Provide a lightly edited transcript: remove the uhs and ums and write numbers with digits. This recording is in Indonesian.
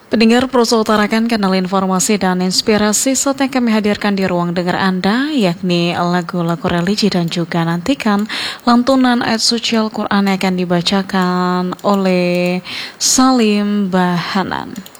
Pendengar Proso utarakan kanal informasi dan inspirasi saat yang kami hadirkan di ruang dengar Anda, yakni lagu-lagu religi dan juga nantikan lantunan ayat suci Al-Quran yang akan dibacakan oleh Salim Bahanan.